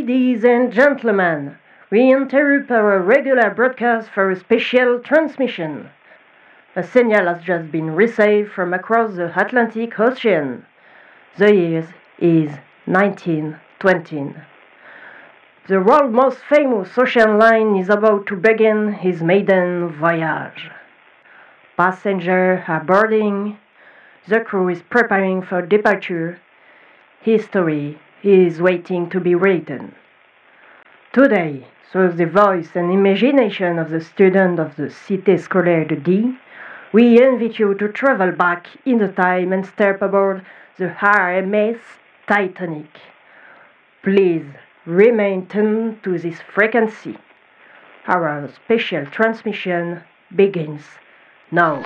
Ladies and gentlemen, we interrupt our regular broadcast for a special transmission. A signal has just been received from across the Atlantic Ocean. The year is 1920. The world's most famous ocean line is about to begin his maiden voyage. Passengers are boarding. The crew is preparing for departure. History is waiting to be written. Today, through the voice and imagination of the student of the Cité Scolaire de Die, we invite you to travel back in the time and step aboard the RMS Titanic. Please remain tuned to this frequency. Our special transmission begins now.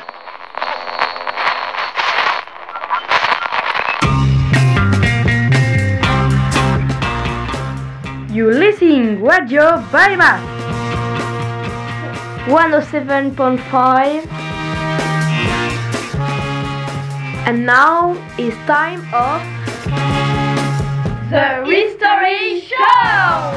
You listening Radio Baimas 107.5. And now it's time of the History Show.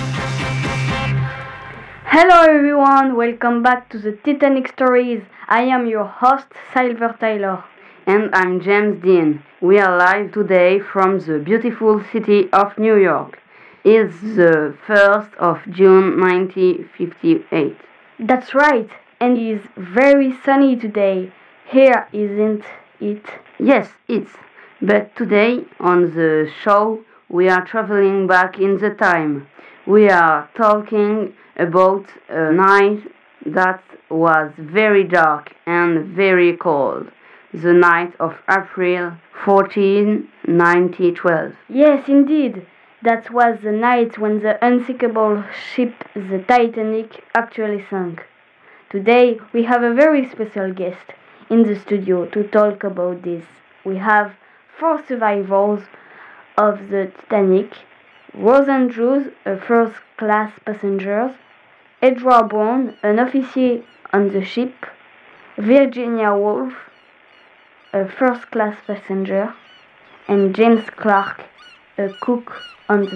Hello everyone, welcome back to the Titanic Stories. I am your host Silver Taylor. And I'm James Dean. We are live today from the beautiful city of New York. It's the 1st of June 1958. That's right, and it's very sunny today. Here, isn't it? Yes, it's. But today on the show we are traveling back in the time. We are talking about a night that was very dark and very cold. The night of April 14, 1912. Yes, indeed. That was the night when the unsinkable ship, the Titanic, actually sank. Today, we have a very special guest in the studio to talk about this. We have 4 survivors of the Titanic: Rose Andrews, a first-class passenger; Edward Brown, an officer on the ship; Virginia Woolf, a first-class passenger; and James Clark, a cook on the